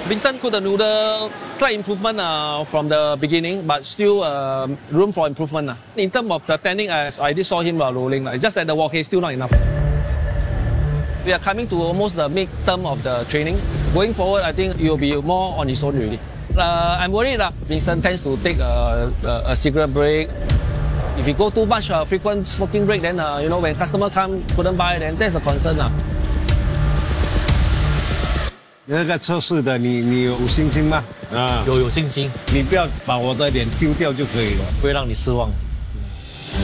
Vincent cooked the noodle, slight improvement from the beginning, but still room for improvement. In terms of the tanning, as I did saw him rolling, it's just that the wok is still not enough. We are coming to almost the mid-term of the training. Going forward, I think it will be more on his own really. I'm worried that Vincent tends to take a cigarette break. If you go too much frequent smoking break, then when customer couldn't buy, then there's a concern. 那个测试的，你有信心吗？ 有信心， 你不要把我的脸丢掉就可以了， 不会让你失望。